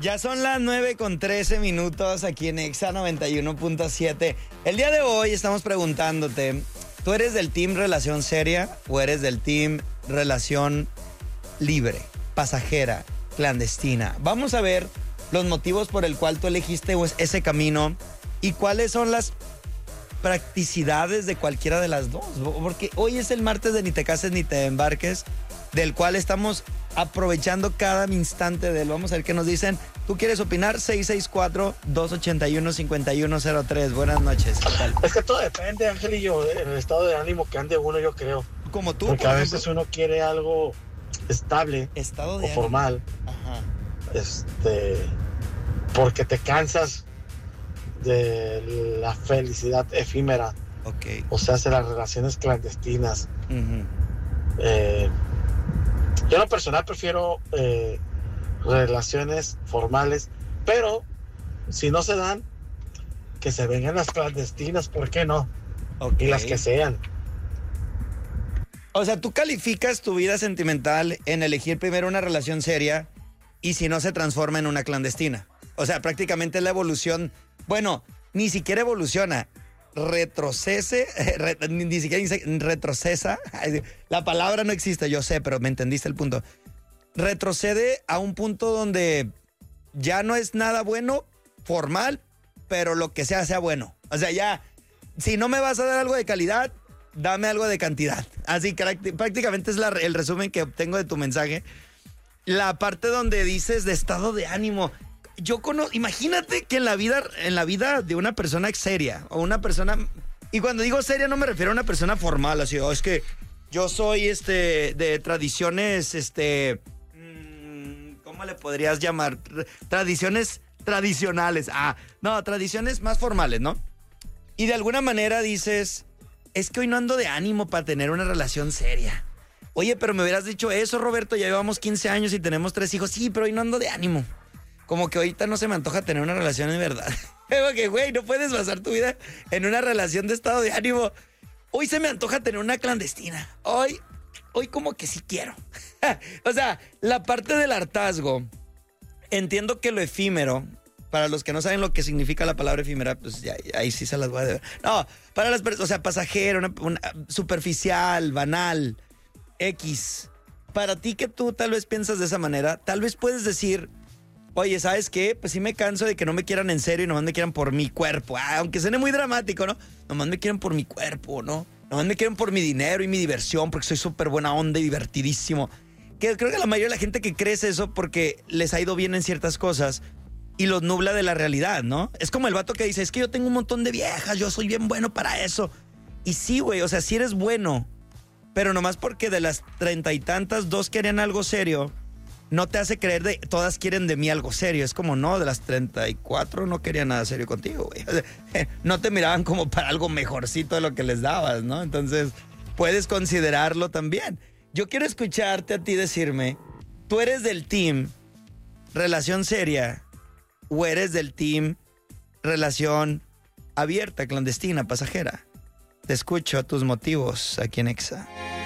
Ya son las 9:13 aquí en Exa 91.7. El día de hoy estamos preguntándote, ¿tú eres del team relación seria o eres del team relación libre, pasajera, clandestina? Vamos a ver los motivos por el cual tú elegiste ese camino y cuáles son las practicidades de cualquiera de las dos. Porque hoy es el martes de Ni te cases ni te embarques, del cual estamos aprovechando cada instante de él. Vamos a ver qué nos dicen. ¿Tú quieres opinar? 664-281-5103. Buenas noches. ¿Qué tal? Es que todo depende, Angelillo, del estado de ánimo que ande uno, yo creo. Como tú, porque a veces uno quiere algo estable estado de o formal. Ajá. Porque te cansas de la felicidad efímera. Ok. O sea, de las relaciones clandestinas. Uh-huh. Yo en lo personal prefiero relaciones formales, pero si no se dan, que se vengan las clandestinas, ¿por qué no? Okay. Y las que sean. O sea, tú calificas tu vida sentimental en elegir primero una relación seria y si no se transforma en una clandestina. O sea, prácticamente es la evolución. Bueno, ni siquiera evoluciona. Retrocese, ni siquiera retrocesa. La palabra no existe, yo sé, pero me entendiste el punto. Retrocede a un punto donde ya no es nada bueno, formal, pero lo que sea bueno. O sea, ya, si no me vas a dar algo de calidad, dame algo de cantidad. Así prácticamente es el resumen que obtengo de tu mensaje. La parte donde dices de estado de ánimo. Imagínate que en la vida de una persona seria o una persona, y cuando digo seria no me refiero a una persona formal, así, es que yo soy de tradiciones, ¿cómo le podrías llamar? Tradiciones tradicionales. Tradiciones más formales, ¿no? Y de alguna manera dices, es que hoy no ando de ánimo para tener una relación seria. Oye, pero me hubieras dicho eso, Roberto, ya llevamos 15 años y tenemos 3 hijos. Sí, pero hoy no ando de ánimo. Como que ahorita no se me antoja tener una relación en verdad. Porque, güey, no puedes basar tu vida en una relación de estado de ánimo. Hoy se me antoja tener una clandestina. Hoy como que sí quiero. O sea, la parte del hartazgo, entiendo que lo efímero, para los que no saben lo que significa la palabra efímera, pues ya, ahí sí se las voy a deber. No, para las personas, o sea, pasajero, una superficial, banal, X. Para ti que tú tal vez piensas de esa manera, tal vez puedes decir, oye, ¿sabes qué? Pues sí me canso de que no me quieran en serio y nomás me quieran por mi cuerpo. Aunque suene muy dramático, ¿no? Nomás me quieren por mi cuerpo, ¿no? Nomás me quieren por mi dinero y mi diversión, porque soy súper buena onda y divertidísimo. Que creo que la mayoría de la gente que cree es eso porque les ha ido bien en ciertas cosas y los nubla de la realidad, ¿no? Es como el vato que dice, es que yo tengo un montón de viejas, yo soy bien bueno para eso. Y sí, güey, o sea, sí eres bueno, pero nomás porque de las 30 y tantas, 2 querían algo serio, no te hace creer de todas quieren de mí algo serio. Es como, no, de las 34 no querían nada serio contigo, güey. O sea, no te miraban como para algo mejorcito de lo que les dabas, ¿no? Entonces, puedes considerarlo también. Yo quiero escucharte a ti decirme, ¿tú eres del team relación seria o eres del team relación abierta, clandestina, pasajera? Te escucho tus motivos aquí en Exa.